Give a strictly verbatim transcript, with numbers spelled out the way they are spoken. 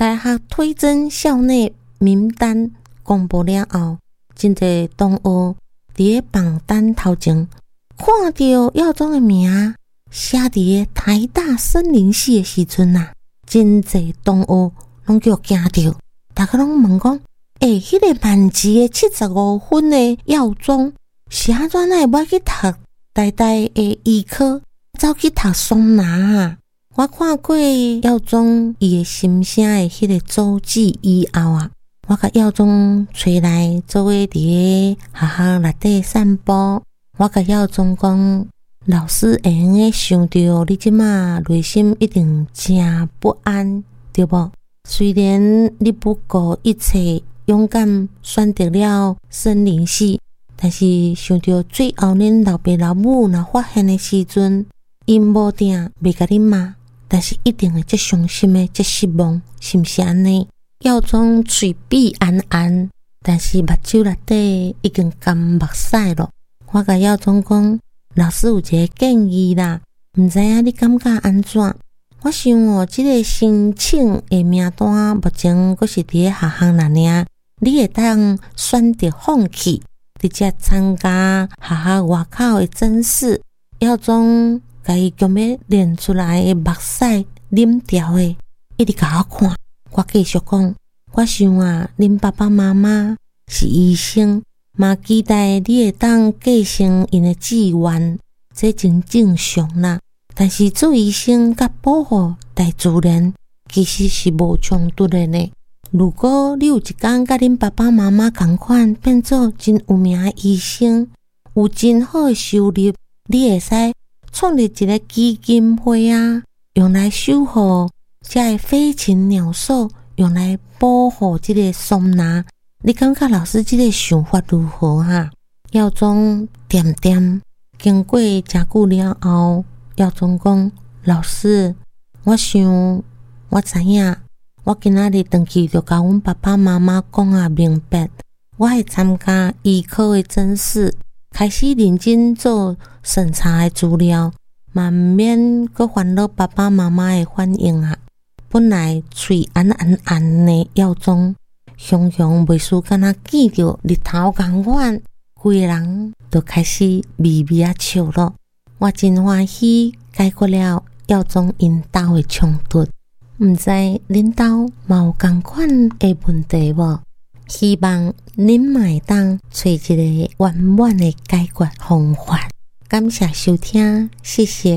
大学推甄校内名单公布了后，真侪同学伫个榜单头前看到耀宗的名写伫个台大森林系的时阵啊，真侪同学拢叫惊到，大家拢问讲：诶、欸，迄、那个满级的七十五分的耀宗，是安怎会要去读台大的医科，走去读双拿啊？我看过耀宗伊的心声的迄个周记以后啊，我甲耀宗找来做伙伫个学校内底散步。我甲耀宗讲，老师会用个想到你即马内心一定真不安，对无？虽然你不顾一切勇敢选择了森林系，但是想到最后恁老爸老母若发现的时阵，因无定袂甲你骂，但是一定会足伤心的，足失望，是毋是安尼？耀宗嘴闭安安，但是目睭内底已经干目屎了。我甲耀宗讲，老师有一个建议啦，毋知影你感觉安怎？我想哦，即个申请的名单目前阁是伫个学校内尔，你会当选择放弃，直接参加学校外口的甄试。耀宗甲伊强要练出来的目屎啉掉的，一直甲我看。我继续讲，我想啊，恁爸爸妈妈是医生，嘛期待你会当继承因的志愿，这真正常啦。但是做医生甲保护大自然其实是无冲突的呢。如果你有一天甲恁爸爸妈妈同款变做真有名的医生，有真好的收入，你会使创立一个基金会啊，用来守护这飞禽鸟兽，用来保护这个松拿。你感觉老师这个想法如何哈？耀宗点点经过真久了后，耀宗讲：老师，我想我知影，我今仔日回去就甲阮爸爸妈妈讲啊明白，我会参加医科的甄试，开始认真做审查的资料，嘛毋免阁烦恼爸爸妈妈的反应啊。本来嘴安安安的耀宗，雄雄袂输敢若见着日头共款，规个人就开始微微啊笑咯。我真欢喜解决了耀宗因兜的冲突，毋知恁兜嘛有共款的问题无？希望恁嘛会当找一个圆满的解决方法。感谢收听，谢谢。